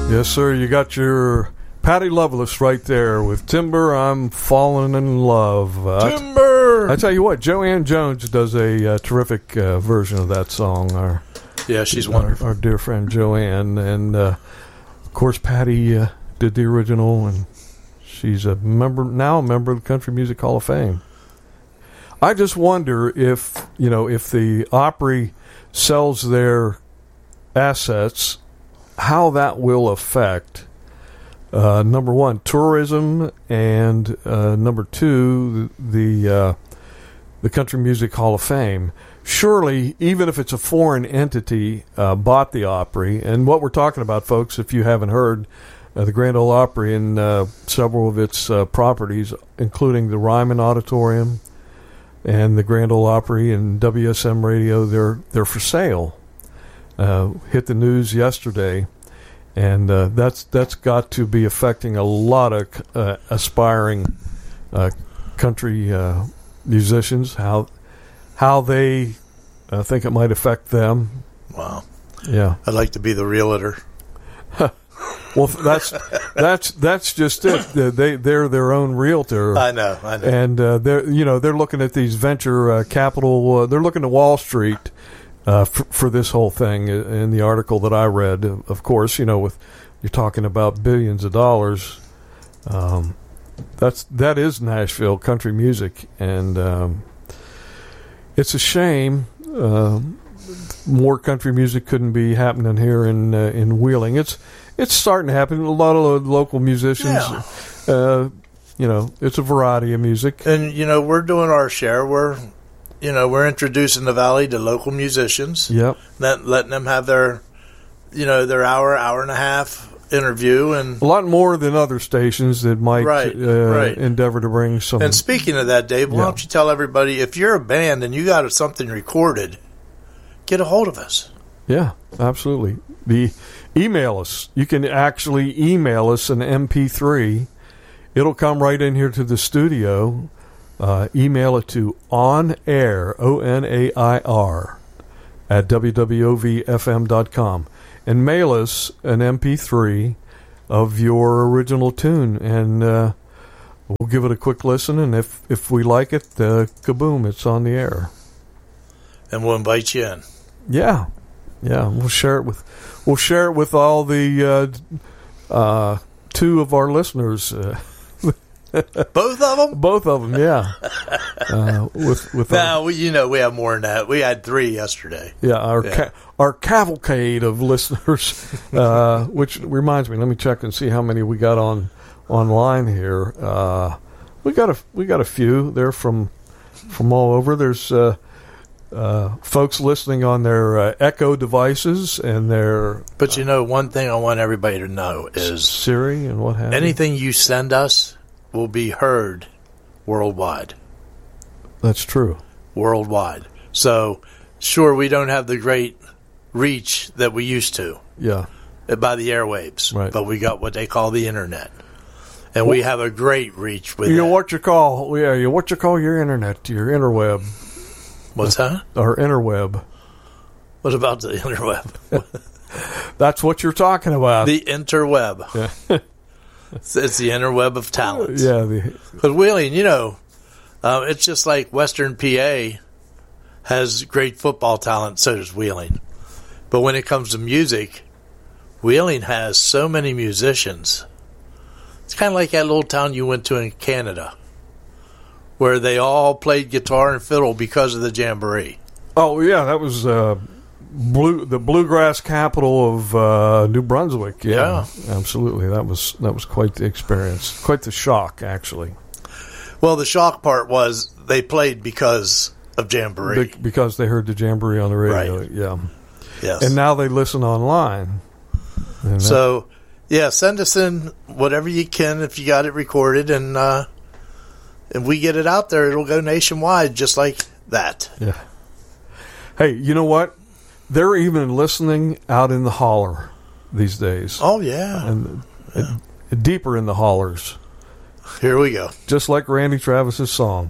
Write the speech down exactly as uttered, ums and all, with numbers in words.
Yes, sir. You got your Patty Loveless right there with Timber, I'm Falling in Love. Uh, Timber! I, I tell you what, Joanne Jones does a uh, terrific uh, version of that song. Our, yeah, she's our, wonderful. Our dear friend Joanne. And, uh, of course, Patty uh, did the original, and she's a member now a member of the Country Music Hall of Fame. I just wonder if, you know, if the Opry sells their assets, how that will affect, uh, number one, tourism, and uh, number two, the the, uh, the Country Music Hall of Fame. Surely, even if it's a foreign entity uh, bought the Opry, and what we're talking about, folks, if you haven't heard, uh, the Grand Ole Opry and uh, several of its uh, properties, including the Ryman Auditorium and the Grand Ole Opry and W S M Radio, they're they're for sale. Uh, hit the news yesterday, and uh, that's that's got to be affecting a lot of uh, aspiring uh, country uh, musicians. How how they uh, think it might affect them. Wow. Yeah. I'd like to be the realtor. Well, that's that's that's just it. They they're their own realtor. I know, I know. And uh, they're you know they're looking at these venture uh, capital. Uh, they're looking to Wall Street uh, for, for this whole thing. In the article that I read, of course, you know, with you're talking about billions of dollars. Um, that's that is Nashville country music, and um, it's a shame. Uh, more country music couldn't be happening here in uh, in Wheeling. It's It's starting to happen. A lot of local musicians, yeah. uh, you know, it's a variety of music. And, you know, we're doing our share. We're, you know, we're introducing the Valley to local musicians. Yep. Let, letting them have their, you know, their hour, hour and a half interview. And a lot more than other stations that might right, uh, right. endeavor to bring some. And speaking of that, Dave, why yeah. don't you tell everybody, if you're a band and you got something recorded, get a hold of us. Yeah, absolutely. The email us. You can actually email us an M P three. It'll come right in here to the studio. Uh, email it to onair, O N A I R, at W W O V F M dot com. And mail us an M P three of your original tune. And uh, we'll give it a quick listen. And if, if we like it, uh, kaboom, it's on the air. And we'll invite you in. Yeah. Yeah, we'll share it with we'll share it with all the uh, uh, two of our listeners. Uh, Both of them. Both of them, yeah. Uh, with with now our, we, you know, we have more than that. We had three yesterday. Yeah, our yeah. Ca- our cavalcade of listeners. Uh, which reminds me, let me check and see how many we got on online here. Uh, we got a we got a few. They're from from all over. There's. Uh, Uh, folks listening on their uh, Echo devices and their... But you know, one thing I want everybody to know is... Siri and what have you. Anything you send us will be heard worldwide. That's true. Worldwide. So, sure, we don't have the great reach that we used to. Yeah. By the airwaves. Right. But we got what they call the internet. And well, we have a great reach with you that. What you call, yeah, you what you call your internet, your interweb. What's that? Or interweb. What about the interweb? That's what you're talking about. The interweb. Yeah. it's, it's the interweb of talents. Yeah. Because Wheeling, you know, uh, it's just like Western P A has great football talent, so does Wheeling. But when it comes to music, Wheeling has so many musicians. It's kind of like that little town you went to in Canada, where they all played guitar and fiddle because of the Jamboree. Oh, yeah, that was uh, blue, the bluegrass capital of uh, New Brunswick. Yeah, yeah, absolutely. That was that was quite the experience, quite the shock, actually. Well, the shock part was they played because of Jamboree. Be- because they heard the Jamboree on the radio, right. yeah. Yes. And now they listen online. And so, yeah, send us in whatever you can if you got it recorded, and... Uh, If we get it out there, it'll go nationwide just like that. Yeah. Hey, you know what? They're even listening out in the holler these days. Oh, yeah. And yeah. It, deeper in the hollers. Here we go. Just like Randy Travis's song.